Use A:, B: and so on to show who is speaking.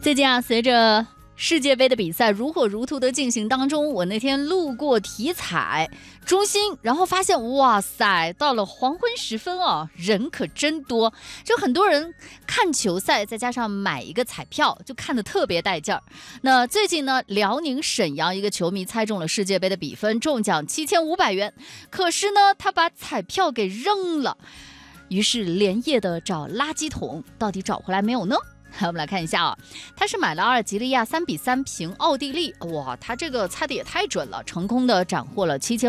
A: 最近啊，随着世界杯的比赛如火如荼的进行当中，我那天路过体彩中心，然后发现哇塞，到了黄昏时分啊，人可真多，就很多人看球赛，再加上买一个彩票，就看得特别带劲儿。那最近呢，辽宁沈阳一个球迷猜中了世界杯的比分，中奖7500元，可是呢，他把彩票给扔了，于是连夜的找垃圾桶，到底找回来没有呢？我们来看一下啊，他是买了阿尔及利亚3-3平奥地利，哇，他这个猜的也太准了，成功的斩获了7500